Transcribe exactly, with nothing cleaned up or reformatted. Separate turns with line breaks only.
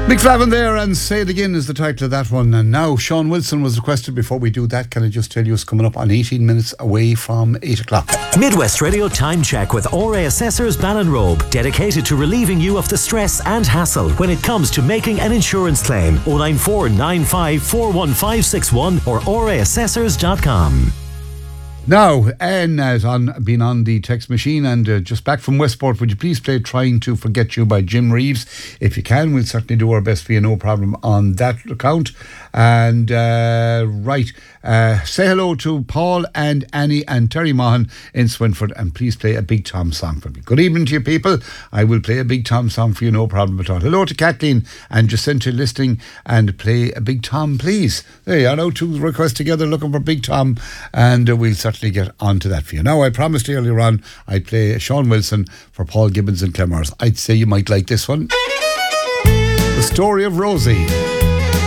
Big Flavin there, and Say It Again is the title of that one. And now Sean Wilson was requested. Before we do that, can I just tell you it's coming up on eighteen minutes away from eight o'clock.
Midwest Radio Time Check with O R A Assessors Ballinrobe, dedicated to relieving you of the stress and hassle when it comes to making an insurance claim. oh nine four nine five four one five six one or o r a assessors dot com.
Now, Anne has on, been on the text machine and uh, just back from Westport. Would you please play Trying to Forget You by Jim Reeves? If you can, we'll certainly do our best for you, no problem on that account. And, uh, right, uh, say hello to Paul and Annie and Terry Mahan in Swinford, and please play a Big Tom song for me. Good evening to you people. I will play a Big Tom song for you, no problem at all. Hello to Kathleen and Jacinta listening, and play a Big Tom, please. There you are, now two requests together looking for Big Tom, and uh, we'll certainly get on to that for you. Now, I promised earlier on I'd play Sean Wilson for Paul Gibbons and Clemmers. I'd say you might like this one. The Story of Rosie.